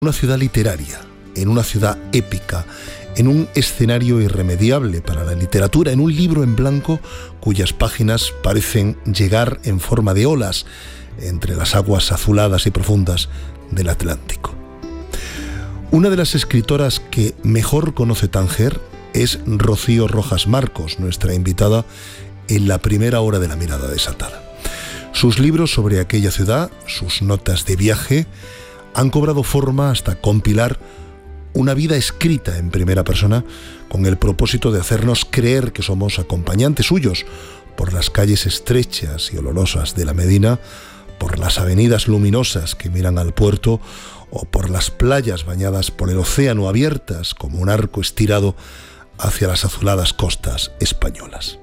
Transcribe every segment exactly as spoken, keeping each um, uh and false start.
Una ciudad literaria, en una ciudad épica, en un escenario irremediable para la literatura, en un libro en blanco cuyas páginas parecen llegar en forma de olas entre las aguas azuladas y profundas del Atlántico. Una de las escritoras que mejor conoce Tánger es Rocío Rojas Marcos, nuestra invitada en la primera hora de La Mirada Desatada. Sus libros sobre aquella ciudad, sus notas de viaje, han cobrado forma hasta compilar una vida escrita en primera persona con el propósito de hacernos creer que somos acompañantes suyos por las calles estrechas y olorosas de la Medina, por las avenidas luminosas que miran al puerto o por las playas bañadas por el océano abiertas como un arco estirado hacia las azuladas costas españolas.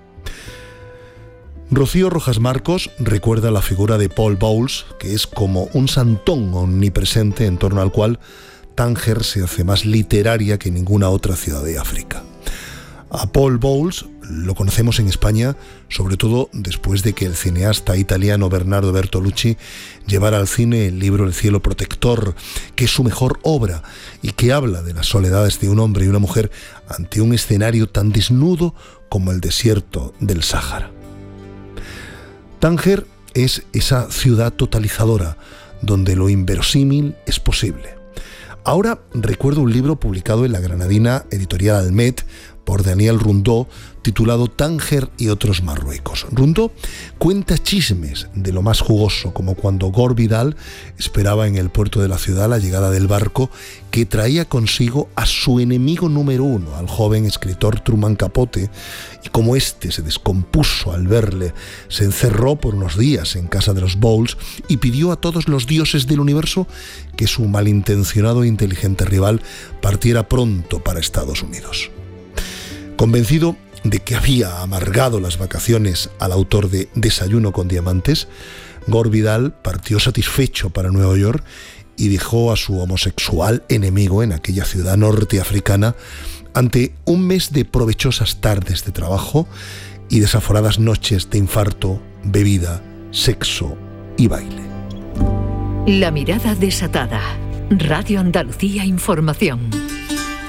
Rocío Rojas Marcos recuerda la figura de Paul Bowles, que es como un santón omnipresente en torno al cual Tánger se hace más literaria que ninguna otra ciudad de África. A Paul Bowles lo conocemos en España, sobre todo después de que el cineasta italiano Bernardo Bertolucci llevara al cine el libro El cielo protector, que es su mejor obra y que habla de las soledades de un hombre y una mujer ante un escenario tan desnudo como el desierto del Sáhara. Tánger es esa ciudad totalizadora donde lo inverosímil es posible. Ahora recuerdo un libro publicado en la granadina editorial Almet por Daniel Rundó, titulado Tánger y otros Marruecos. Rundó cuenta chismes de lo más jugoso, como cuando Gore Vidal esperaba en el puerto de la ciudad la llegada del barco que traía consigo a su enemigo número uno, al joven escritor Truman Capote, y como éste se descompuso al verle, se encerró por unos días en casa de los Bowles y pidió a todos los dioses del universo que su malintencionado e inteligente rival partiera pronto para Estados Unidos. Convencido de que había amargado las vacaciones al autor de Desayuno con Diamantes, Gore Vidal partió satisfecho para Nueva York y dejó a su homosexual enemigo en aquella ciudad norteafricana ante un mes de provechosas tardes de trabajo y desaforadas noches de infarto, bebida, sexo y baile. La Mirada Desatada. Radio Andalucía Información.